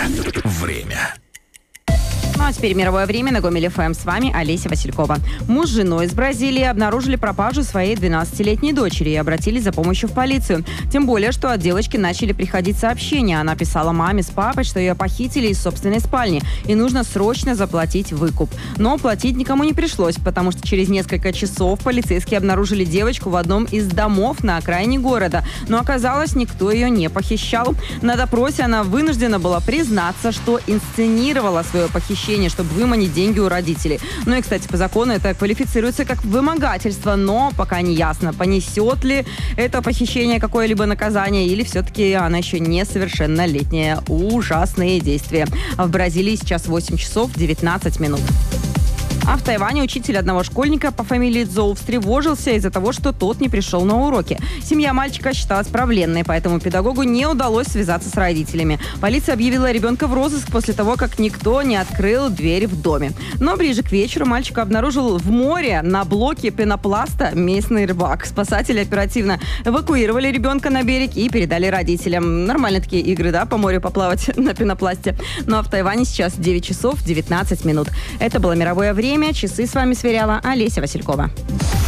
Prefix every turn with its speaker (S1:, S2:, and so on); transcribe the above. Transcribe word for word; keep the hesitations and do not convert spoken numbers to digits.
S1: Время.
S2: Ну а теперь мировое время на Гомель эф эм. С вами Олеся Василькова. Муж с женой из Бразилии обнаружили пропажу своей двенадцатилетней дочери и обратились за помощью в полицию. Тем более, что от девочки начали приходить сообщения. Она писала маме с папой, что ее похитили из собственной спальни и нужно срочно заплатить выкуп. Но платить никому не пришлось, потому что через несколько часов полицейские обнаружили девочку в одном из домов на окраине города. Но оказалось, никто ее не похищал. На допросе она вынуждена была признаться, что инсценировала свое похищение, чтобы выманить деньги у родителей. Ну и, кстати, по закону это квалифицируется как вымогательство, но пока не ясно, понесет ли это похищение какое-либо наказание или все-таки она еще несовершеннолетняя. Ужасные действия. В Бразилии сейчас восемь часов девятнадцать минут. А в Тайване учитель одного школьника по фамилии Цзоу встревожился из-за того, что тот не пришел на уроки. Семья мальчика считалась проблемной, поэтому педагогу не удалось связаться с родителями. Полиция объявила ребенка в розыск после того, как никто не открыл дверь в доме. Но ближе к вечеру мальчика обнаружил в море на блоке пенопласта местный рыбак. Спасатели оперативно эвакуировали ребенка на берег и передали родителям. Нормально такие игры, да, по морю поплавать на пенопласте. Ну а в Тайване сейчас девять часов девятнадцать минут. Это было мировое время. Часы с вами сверяла Олеся Василькова.